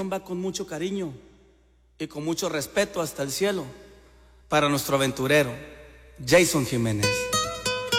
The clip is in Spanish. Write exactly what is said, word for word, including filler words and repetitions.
canción va con mucho cariño y con mucho respeto hasta el cielo para nuestro aventurero, Jason Jiménez.